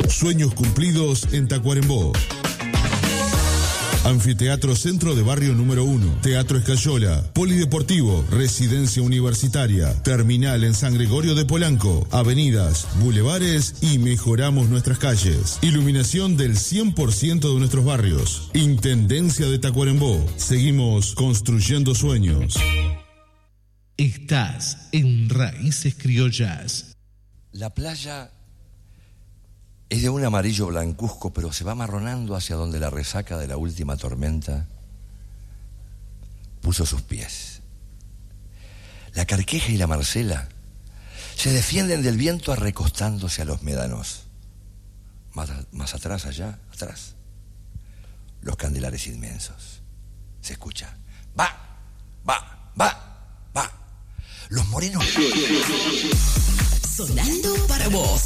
Sueños cumplidos en Tacuarembó. Anfiteatro Centro de Barrio número 1, Teatro Escayola, Polideportivo, Residencia Universitaria, Terminal en San Gregorio de Polanco, avenidas, bulevares y mejoramos nuestras calles. Iluminación del 100% de nuestros barrios. Intendencia de Tacuarembó. Seguimos construyendo sueños. Estás en Raíces Criollas. La playa es de un amarillo blancuzco, pero se va amarronando hacia donde la resaca de la última tormenta puso sus pies. La Carqueja y la Marcela se defienden del viento recostándose a los médanos. Más atrás, allá, atrás, los candelares inmensos. Se escucha. Va, va, va, va. Los morenos. Sonando para vos.